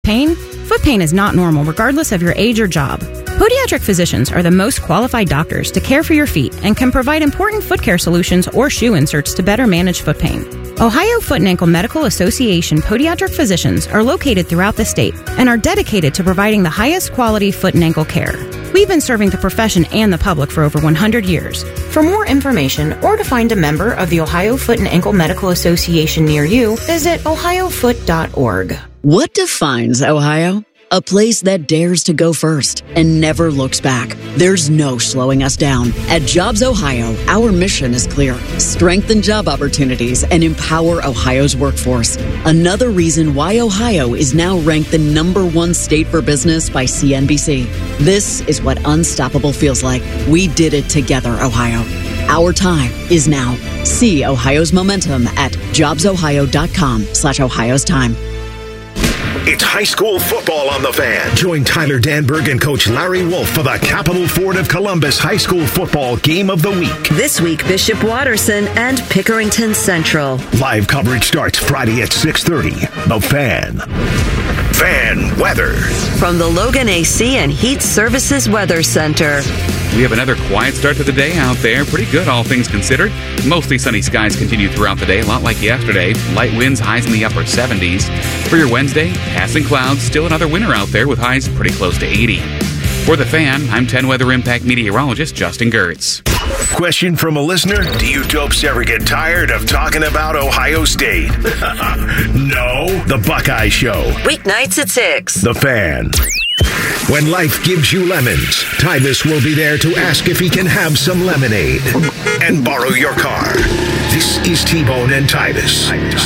Pain? Foot pain is not normal regardless of your age or job. Podiatric physicians are the most qualified doctors to care for your feet and can provide important foot care solutions or shoe inserts to better manage foot pain. Ohio Foot and Ankle Medical Association podiatric physicians are located throughout the state and are dedicated to providing the highest quality foot and ankle care. We've been serving the profession and the public for over 100 years. For more information or to find a member of the Ohio Foot and Ankle Medical Association near you, visit ohiofoot.org. What defines Ohio? A place that dares to go first and never looks back. There's no slowing us down. At Jobs Ohio, our mission is clear. Strengthen job opportunities and empower Ohio's workforce. Another reason why Ohio is now ranked the #1 state for business by CNBC. This is what unstoppable feels like. We did it together, Ohio. Our time is now. See Ohio's momentum at jobsohio.com/Ohio's time. It's high school football on the Fan. Join Tyler Danberg and Coach Larry Wolf for the Capital Ford of Columbus High School Football Game of the Week. This week, Bishop Watterson and Pickerington Central. Live coverage starts Friday at 6:30. The Fan. Fan weather. From the Logan AC and Heat Services Weather Center. We have another quiet start to the day out there. Pretty good, all things considered. Mostly sunny skies continue throughout the day, a lot like yesterday. Light winds, highs in the upper 70s. For your Wednesday, passing clouds, still another winter out there with highs pretty close to 80. For The Fan, I'm 10 Weather Impact meteorologist Justin Gertz. Question from a listener: do you dopes ever get tired of talking about Ohio State? No? The Buckeye Show. Weeknights at 6. The Fan. When life gives you lemons, Tyvis will be there to ask if he can have some lemonade and borrow your car. This is T-Bone and Tyvis.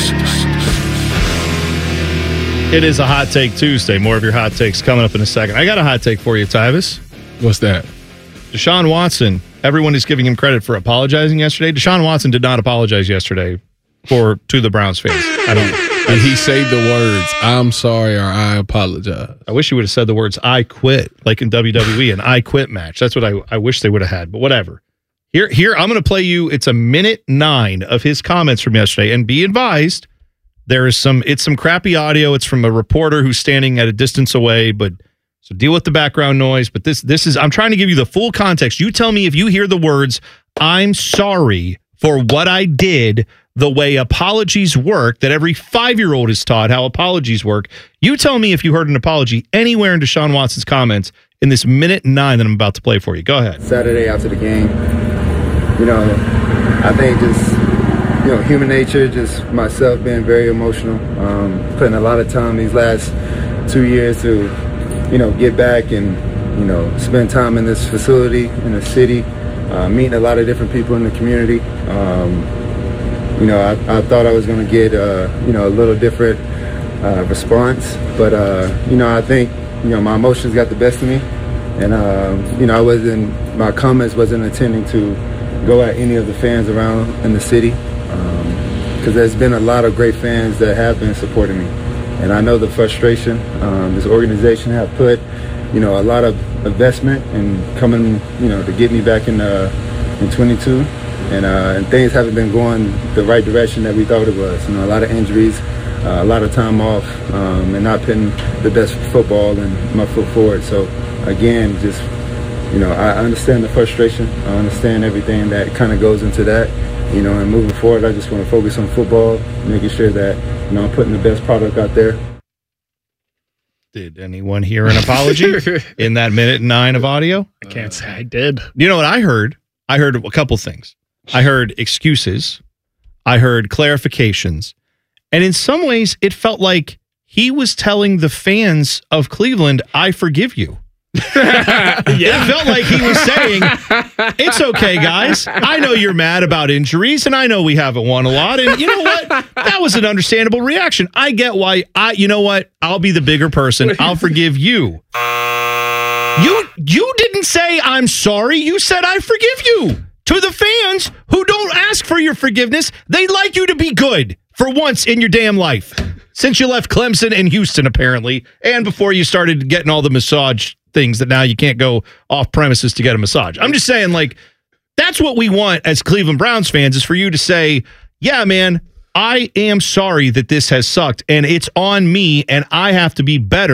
It is a Hot Take Tuesday. More of your hot takes coming up in a second. I got a hot take for you, Tyvis. What's that? Deshaun Watson. Everyone is giving him credit for apologizing yesterday. Deshaun Watson did not apologize yesterday to the Browns fans. I don't know. And he said the words, "I'm sorry" or "I apologize." I wish he would have said the words "I quit," like in WWE, an "I quit" match. That's what I wish they would have had, but whatever. Here, I'm going to play you. It's a minute 9 of his comments from yesterday, and be advised, it's some crappy audio. It's from a reporter who's standing at a distance away, so deal with the background noise. But this is, I'm trying to give you the full context. You tell me if you hear the words, "I'm sorry for what I did," the way apologies work, that every 5-year-old is taught how apologies work. You tell me if you heard an apology anywhere in Deshaun Watson's comments in this minute 9 that I'm about to play for you. Go ahead. Saturday after the game, I think just, human nature, just myself being very emotional, putting a lot of time these last 2 years to, get back and, spend time in this facility, in the city, meeting a lot of different people in the community. I thought I was going to get, a little different response. But, I think, my emotions got the best of me. And, my comments wasn't intending to go at any of the fans around in the city. Because there's been a lot of great fans that have been supporting me. And I know the frustration this organization have put, a lot of investment in coming, to get me back in 22. And things haven't been going the right direction that we thought it was. A lot of injuries, a lot of time off, and not putting the best football and my foot forward. So, again, just, I understand the frustration. I understand everything that kind of goes into that. And moving forward, I just want to focus on football, making sure that, I'm putting the best product out there. Did anyone hear an apology in that minute 9 of audio? I can't say I did. You know what I heard? I heard a couple things. I heard excuses. I heard clarifications. And in some ways, it felt like he was telling the fans of Cleveland, "I forgive you." It felt like he was saying, "It's okay, guys. I know you're mad about injuries, and I know we haven't won a lot. And you know what? That was an understandable reaction. I get why. You know what? I'll be the bigger person. I'll forgive you." You didn't say, "I'm sorry." You said, "I forgive you." To the fans who don't ask for your forgiveness, they'd like you to be good for once in your damn life. Since you left Clemson and Houston, apparently, and before you started getting all the massage things that now you can't go off premises to get a massage. I'm just saying, that's what we want as Cleveland Browns fans, is for you to say, "Yeah, man, I am sorry that this has sucked, and it's on me, and I have to be better.